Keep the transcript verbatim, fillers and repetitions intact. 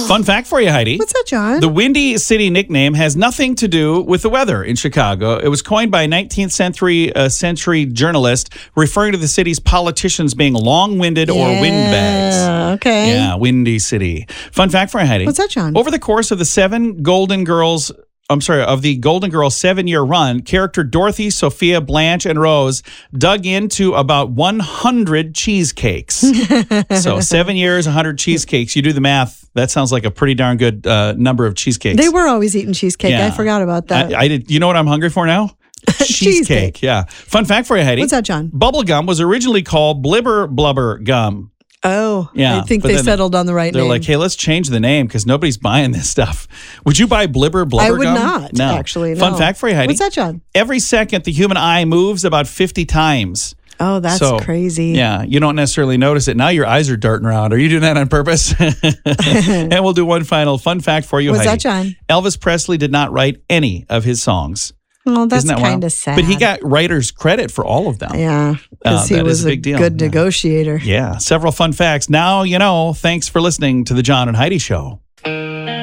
Fun fact for you, Heidi. What's that, John? The Windy City nickname has nothing to do with the weather in Chicago. It was coined by a nineteenth century, uh, century journalist referring to the city's politicians being long-winded or Yeah, windbags. okay. Yeah, Windy City. Fun fact for you, Heidi. What's that, John? Over the course of the seven Golden Girls... I'm sorry, of the Golden Girls seven-year run, character Dorothy, Sophia, Blanche, and Rose dug into about one hundred cheesecakes. So seven years, one hundred cheesecakes. You do the math. That sounds like a pretty darn good uh, number of cheesecakes. They were always eating cheesecake. Yeah. I forgot about that. I, I did. You know what I'm hungry for now? Cheesecake. Cheesecake. Yeah. Fun fact for you, Heidi. What's that, John? Bubble gum was originally called Blibber Blubber Gum. Oh, Yeah, I think but they then settled on the right They're name. like, hey, let's change the name because nobody's buying this stuff. Would you buy Blibber Blubber I would gum? not, No. actually. Fun no. fact for you, Heidi. What's that, John? Every second, the human eye moves about fifty times. Oh, that's So, crazy. Yeah, you don't necessarily notice it. Now your eyes are darting around. Are you doing that on purpose? And we'll do one final fun fact for you, What's Heidi. that, John? Elvis Presley did not write any of his songs. Well, that's Isn't that kind wild? of sad. But he got writer's credit for all of them. Yeah, because Uh, he that is was a a, big deal. good Yeah. negotiator. Yeah, several fun facts. Now you know. Thanks for listening to the John and Heidi Show.